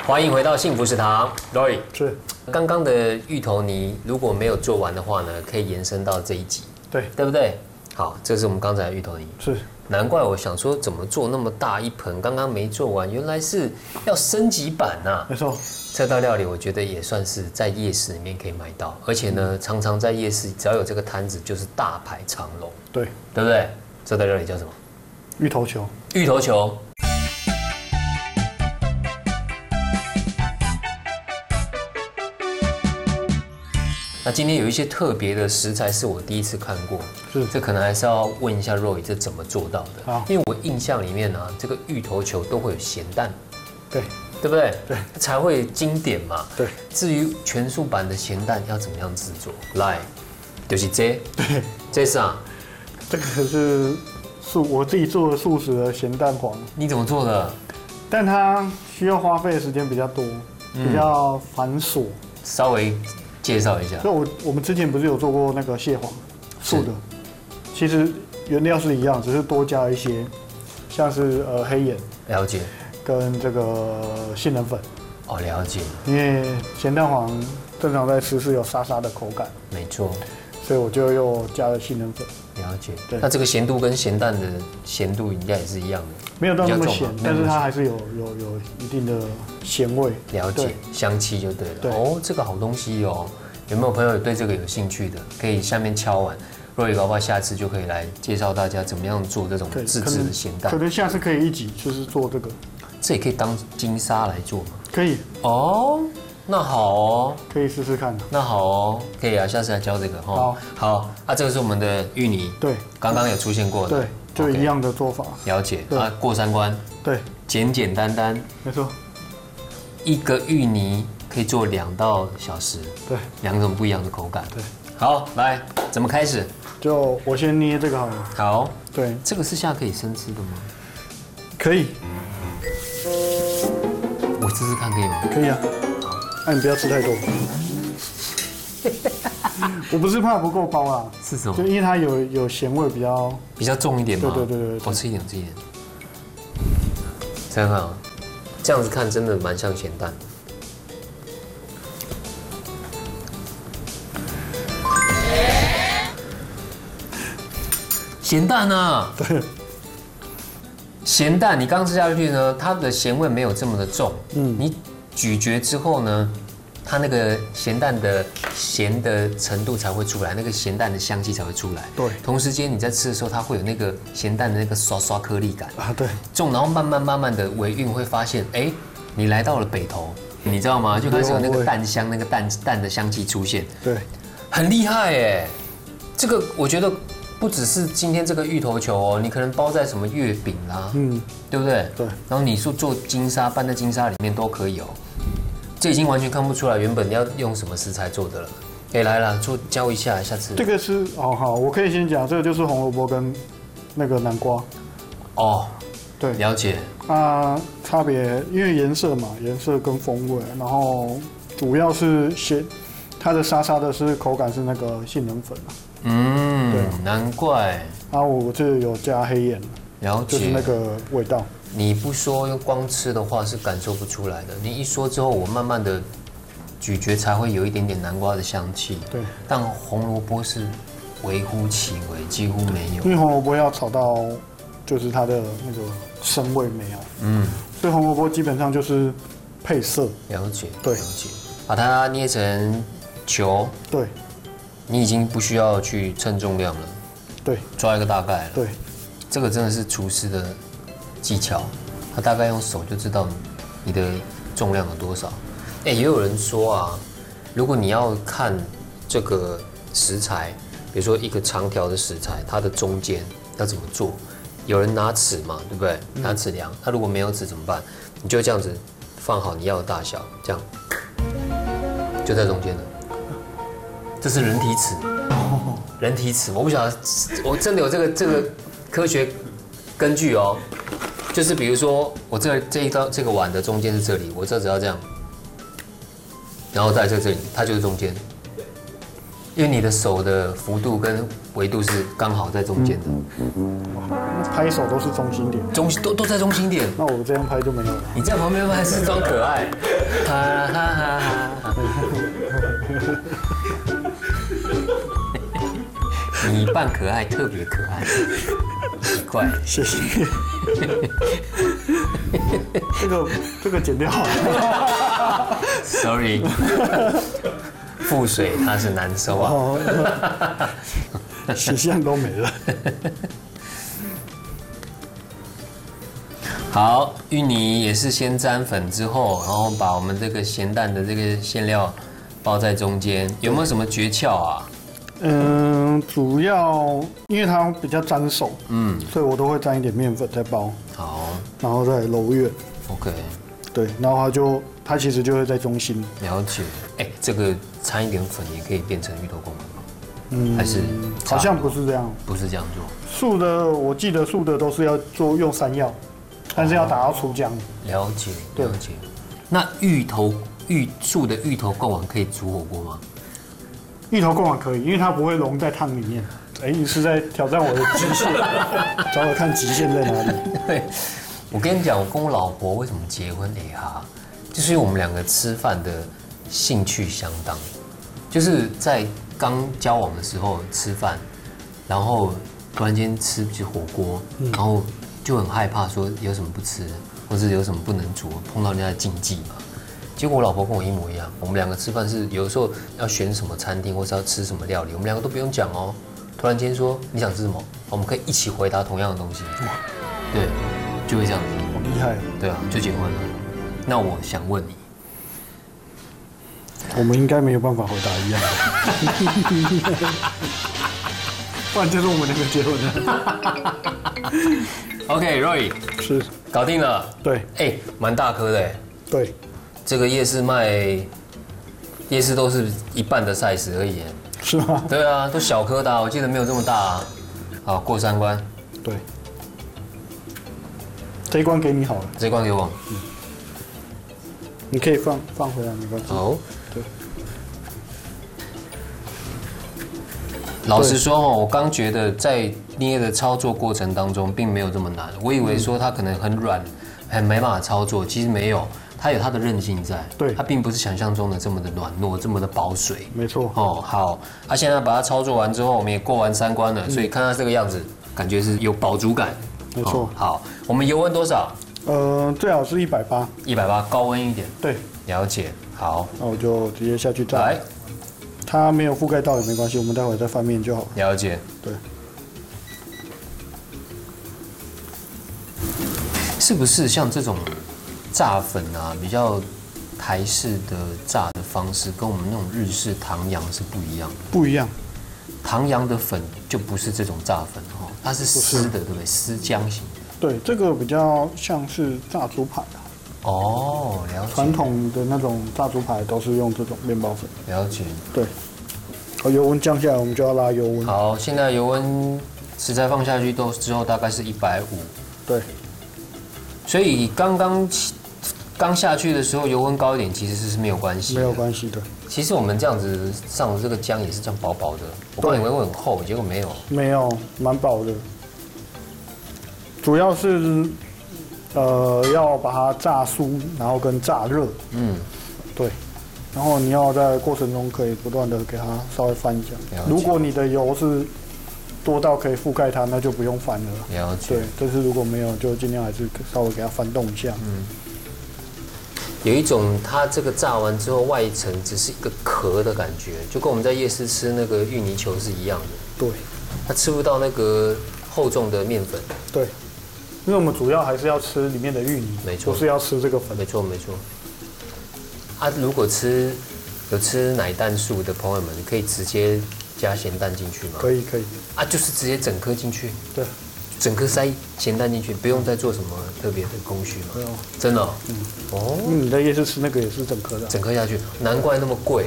欢迎回到幸福食堂 ，Roy。 是， 刚刚的芋头泥如果没有做完的话呢，可以延伸到这一集，对不对？好，这是我们刚才的芋头泥。 是， 难怪我想说怎么做那么大一盆，刚刚没做完，原来是要升级版啊。 没错， 这道料理我觉得也算是在夜市里面可以买到，而且呢，常常在夜市只要有这个摊子，就是大排长龙， 对不对？这道料理叫什么？ 芋头球。 芋头球。那今天有一些特别的食材是我第一次看过， 是， 这可能还是要问一下 Roy 这怎么做到的？ 好， 因为我印象里面呢、这个芋头球都会有咸蛋， 对不对？ 对， 才会经典嘛。 对。 至于全素版的咸蛋要怎么样制作？来，就是这， 对， 这是啊， 这个是我自己做的素食的咸蛋黄， 你怎么做的？ 但它需要花费的时间比较多，比较繁琐。 稍微介绍一下。 所以我们之前不是有做过那个蟹黄素的，其实原料是一样，只是多加了一些，像是黑盐， 了解， 跟这个杏仁粉。 哦，了解， 因为咸蛋黄正常在吃是有沙沙的口感， 没错， 所以我就又加了杏仁粉。 了解。 对， 那这个咸度跟咸蛋的咸度应该也是一样的， 没有到那么咸，但是它还还是有一定的咸味。 了解，香气就对了。对哦，这个好东西哦。有没有朋友对这个有兴趣的？可以下面敲完，Roy搞不好下次就可以来介绍大家怎么样做这种自制的咸蛋。 可能下次可以一起就是做这个， 这也可以当金沙来做吗？ 可以哦，那好哦， 可以试试看。 那好哦，可以啊，下次来教这个哈。好，啊，这个是我们的芋泥， 对， 刚刚有出现过的， 对，就一样的做法。 了解啊，过三关， 对， 简简单单， 没错， 一个芋泥可以做2到小时， 对 ，2种不一样的口感， 对。 好，来，怎么开始？ 就我先捏这个好了。 好， 对， 这个是现在可以生吃的吗？ 可以， 我试试看可以吗？ 可以啊。那你不要吃太多。我不是怕不够包啦， 是什么？ 就因为它有咸味比较重一点嘛。 对。 我吃一点，吃一点。真好，这样子看真的蛮像咸蛋。咸蛋啊！ 对。 咸蛋，你刚吃下去呢，它的咸味没有这么的重。你咀嚼之后呢，它那个咸蛋的咸的程度才会出来，那个咸蛋的香气才会出来。 对。 同时间你在吃的时候，它会有那个咸蛋的那个刷刷颗粒感啊，对。 重，然后慢慢的尾韵会发现，哎，你来到了北投，你知道吗？就开始有那个蛋香，那个蛋的香气出现。 对。 很厉害哎，这个我觉得。不只是今天这个芋头球哦，你可能包在什么月饼啦，对不对？ 对。 然后你说做金沙，拌在金沙里面都可以哦。这已经完全看不出来原本要用什么食材做的了。哎，来了，教一下，下次。 这个是好，我可以先讲，这个就是红萝卜跟那个南瓜。 哦， 对， 了解。 差别因为颜色嘛，颜色跟风味，然后主要是它的沙沙的是口感是那个杏仁粉啊。 对，难怪。 我这有加黑盐， 了解， 就是那个味道。 你不说用光吃的话是感受不出来的，你一说之后，我慢慢的咀嚼才会有一点点南瓜的香气。 对， 但红萝卜是微乎其微，几乎没有。 因为红萝卜要炒到就是它的那个生味没有，所以红萝卜基本上就是配色。 了解， 对， 了解。把它捏成球。 对。 你已经不需要去称重量了， 对， 抓一个大概了。 对， 这个真的是厨师的技巧，他大概用手就知道你的重量有多少。哎，也有人说啊，如果你要看这个食材，比如说一个长条的食材，它的中间要怎么做？有人拿尺嘛，对不对？拿尺量，他如果没有尺怎么办？你就这样子放好你要的大小，这样就在中间了。这是人体尺，人体尺，我不晓得，我真的有这个科学根据哦。就是比如说，我这个碗的中间是这里，我这只要这样，然后在这里，它就是中间。 因为你的手的幅度跟维度是刚好在中间的， 拍手都是中心点， 都在中心点。 那我这样拍就没有了。 你在旁边拍是装可爱，哈哈哈哈。你扮可爱，特别可爱，奇怪。 谢谢。这个剪掉好了。 Sorry。覆水它是难收啊。 形象都没了。 好，芋泥也是先沾粉之后，然后把我们这个咸蛋的这个馅料包在中间，有没有什么诀窍啊？ 主要因为它比较沾手，所以我都会沾一点面粉再包， 好， 然后再揉圆。 OK， 对，然后它其实就会在中心。 了解。这个掺一点粉也可以变成芋头贡丸吗？还是好像不是这样， 不是这样做。 素的我记得素的都是要用山药，但是要打到出浆。 了解，了解。那素的芋头贡丸可以煮火锅吗？ 芋头贡丸可以，因为它不会溶在汤里面。你是在挑战我的极限，找我看极限在哪里？ 对，我跟你讲，我跟我老婆为什么结婚？就是因为我们两个吃饭的兴趣相当，就是在刚交往的时候吃饭，然后突然间吃起火锅，然后就很害怕说有什么不吃，或是有什么不能煮，碰到人家的禁忌嘛。结果我老婆跟我一模一样，我们两个吃饭是有的时候要选什么餐厅或是要吃什么料理，我们两个都不用讲哦，突然间说你想吃什么，我们可以一起回答同样的东西，对，就会这样子。 好厉害！ 对啊，就结婚了。那我想问你， 我们应该没有办法回答一样的，不然就是我们两个结婚了。 OK，Roy， 是搞定了。 对， 蛮大颗的。 对， 这个夜市都是一半的 size 而已。 是吗？ 对啊，都小颗的，我记得没有这么大啊。好，过3关。 对，这一关给你好了。 这一关给我。 你可以放回来，没关系。 好。 对。 老实说我刚觉得在捏的操作过程当中并没有这么难，我以为说它可能很软，很没办法操作，其实没有，它有它的韧性在。 对， 它并不是想象中的这么的软糯，这么的保水。 没错。 好，现在把它操作完之后，我们也过完3关了，所以看它这个样子，感觉是有饱足感。 没错。 好，我们油温多少？ 最好是180。 180，高温一点。 对。 了解。好， 那我就直接下去炸。 来。 它没有覆盖到也没关系，我们待会再翻面就好。 了解。 对。 是不是像这种炸粉啊，比较台式的炸的方式，跟我们那种日式唐扬是不一样的？ 不一样。 唐扬的粉就不是这种炸粉它是丝的，对不对？丝浆型的。 对，这个比较像是炸猪排啊。 了解。 传统的那种炸猪排都是用这种面包粉。 了解。 对。油温降下来，我们就要拉油温。 好，现在油温食材放下去之后大概是150。 对。 所以刚下去的时候油温高一点，其实是没有关系。 没有关系的。 其实我们这样子上的这个浆也是这样薄薄的，我刚以为会很厚，结果没有。 没有，蛮薄的。主要是要把它炸酥，然后跟炸热。对。然后你要在过程中可以不断的给它稍微翻一下。如果你的油是多到可以覆盖它，那就不用翻了。 了解。 对，但是如果没有，就尽量还是稍微给它翻动一下。 有一种它这个炸完之后外层只是一个壳的感觉，就跟我们在夜市吃那个芋泥球是一样的。对。它吃不到那个厚重的面粉。对。 因为我们主要还是要吃里面的芋泥， 没错， 不是要吃这个粉。 没错。如果有吃奶蛋素的朋友们，可以直接加咸蛋进去吗？ 可以。 就是直接整颗进去。 对。 整颗塞咸蛋进去，不用再做什么特别的工序吗？没有。真的。 因为你在夜市吃那个也是整颗的。 整颗下去，难怪那么贵。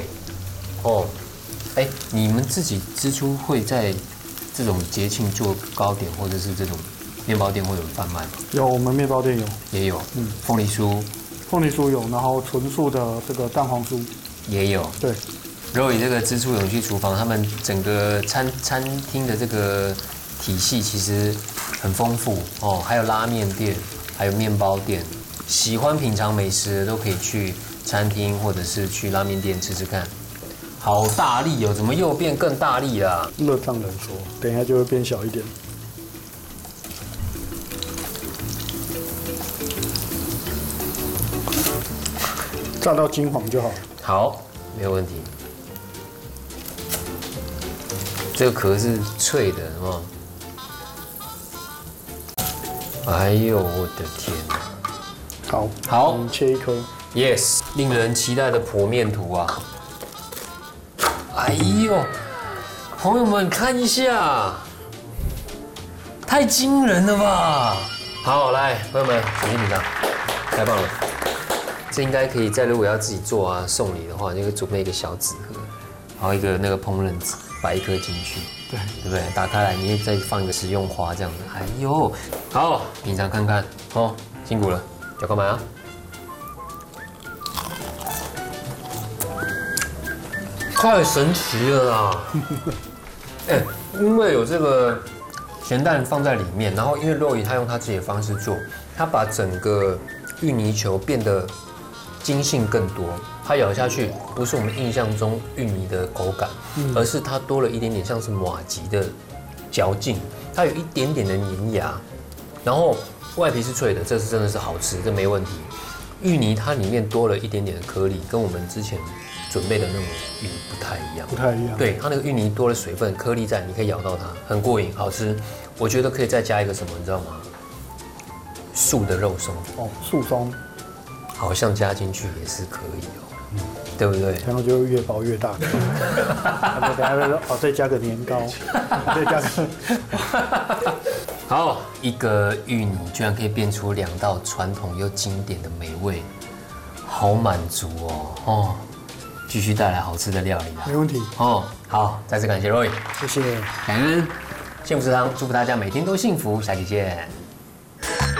你们自己支出会在这种节庆做糕点或者是这种面包店会有贩卖吗？ 有，我们面包店有。 也有。凤梨酥。 凤梨酥有，然后纯素的这个蛋黄酥也有。 对。 Roy 这个知出永续厨房，他们整个餐厅的这个体系其实很丰富哦，还有拉面店，还有面包店，喜欢品尝美食的都可以去餐厅或者是去拉面店吃吃看。好大力哦，怎么又变更大力啦？ 热胀冷缩，等一下就会变小一点。炸到金黄就好了。 好，没有问题。这个壳是脆的，哦。哎呦，我的天哪！好， 我们切一颗。 Yes， 令人期待的剖面图啊！哎呦，朋友们看一下，太惊人了吧！好，来，朋友们，仔细品尝，太棒了！这应该可以在如果要自己做啊送礼的话，就准备一个小纸盒，然后一个那个烹饪纸，摆一颗进去，对不对？打开来，你再放一个食用花这样子。哎呦，好，品尝看看哦，辛苦了，脚干嘛啊？太神奇了啦！哎，因为有这个咸蛋放在里面，然后因为Roy他用他自己的方式做，他把整个芋泥球变得筋性更多，它咬下去不是我们印象中芋泥的口感，而是它多了一点点像是麻糬的嚼劲，它有一点点的粘牙，然后外皮是脆的，这是真的是好吃，这没问题。芋泥它里面多了一点点的颗粒，跟我们之前准备的那种芋泥不太一样，对，它那个芋泥多了水分，颗粒在，你可以咬到它，很过瘾，好吃。我觉得可以再加一个什么，你知道吗？素的肉松。 哦，素松。 好像加进去也是可以哦，对不对？ 然后就越包越大。等下再说哦，再加个年糕，再加个。 好，一个芋泥居然可以变出2道传统又经典的美味，好满足哦！哦，继续带来好吃的料理啦。 没问题。 哦，好，再次感谢 Roy， 谢谢， 感恩幸福食堂，祝福大家每天都幸福，下期见。